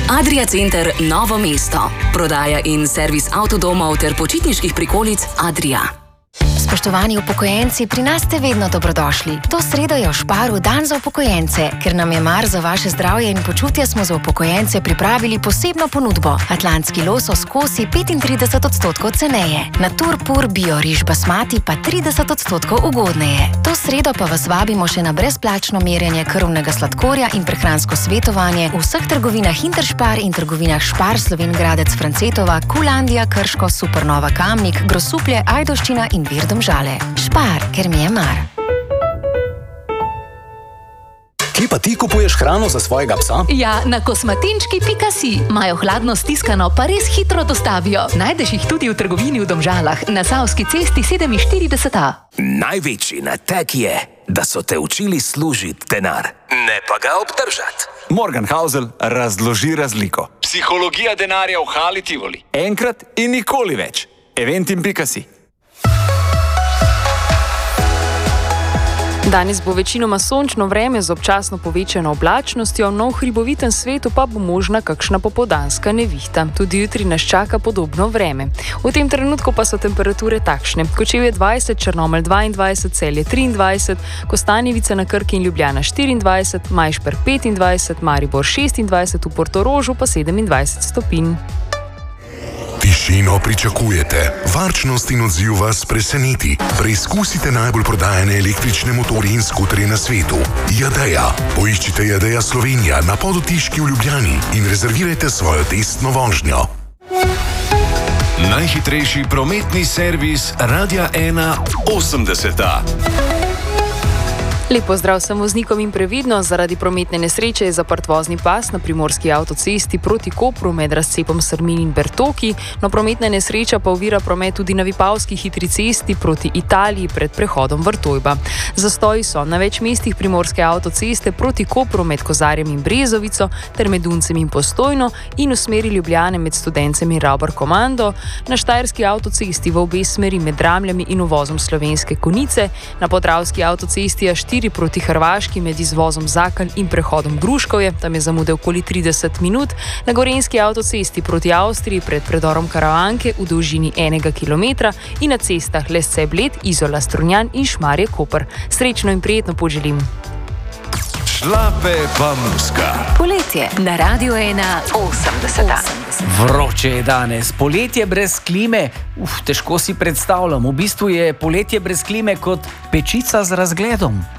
Adria Center Novo mesto. Prodaja in servis avtodomov ter počitniških prikolic Adria. Spoštovani upokojenci, pri nas ste vedno dobrodošli. To sredo je v Šparu dan za upokojence. Ker nam je mar za vaše zdravje in počutje, smo za upokojence pripravili posebno ponudbo. Atlantski losos kosi 35% ceneje. Natur pur bio riž basmati pa 30% ugodneje. To sredo pa vas vabimo še na brezplačno merjenje krvnega sladkorja in prehransko svetovanje v vseh trgovinah Interspar in trgovinah Spar, Slovengradec, Francetova, Kulandija, Krško, Supernova, Kamnik, Grosuplje, Ajdovščina in Vir Domžale. Spar, ker mi je mar. Kje pa ti kupuješ hrano za svojega psa? Ja, na kosmatinčki.si. Imajo hladno stiskano, pa res hitro dostavijo. Najdeš jih tudi v trgovini v Domžalah, na Savski cesti 47A. Največji nateg je, da so te učili služiti denar, ne pa ga obdržati. Morgan Housel razloži razliko. Psihologija denarja v Hali Tivoli. Enkrat in nikoli več. Eventim.si. Danes bo večinoma sončno vreme z občasno povečano oblačnostjo, no v hriboviten svetu pa bo možna kakšna popoldanska nevihta. Tudi jutri nas čaka podobno vreme. V tem trenutku pa so temperature takšne. Kočevje 20, Črnomelj 22, Celje 23, Kostanjevica na Krki in Ljubljana 24, Majšper 25, Maribor 26, v Portorožu pa 27 stopinj. Tišino pričakujete, varčnost in odziv vas preseneti. Preizkusite najbolj prodajane električne motorje in skuterje na svetu. Jadeja. Poiščite Jadeja Slovenija na Podotiški v Ljubljani in rezervirajte svojo testno vožnjo. Najhitrejši prometni servis Radia 1 80. Lep pozdrav vsem voznikom in previdno. Zaradi prometne nesreče je zaprt vozni pas na primorski avtocesti proti Kopru med razcepom Srmin in Bertoki, no prometna nesreča pa ovira promet tudi na Vipavski hitri cesti proti Italiji pred prehodom Vrtojba. Zastoji so na več mestih primorske avtoceste proti Kopru med Kozarjem in Brezovico ter med Duncem in Postojno in v smeri Ljubljane med Studencem in Ravbar Komando, na Štajerski avtocesti v obe smeri med Dramljami in uvozom Slovenske Konjice, na Podravski avtocesti A4 proti Hrvaški med izvozom Zakalj in prehodom Gruškovje, tam je zamude okoli 30 minut, na Gorenjski avtocesti proti Avstriji pred predorom Karavanke v dolžini 1 kilometra in na cestah Lesce-Bled, Izola, Strunjan in Šmarje-Koper. Srečno in prijetno poželim. Šlape pa muska. Poletje na Radiu 1 80. Vroče je danes, poletje brez klime, težko si predstavljam, v bistvu je poletje brez klime kot pečica z razgledom.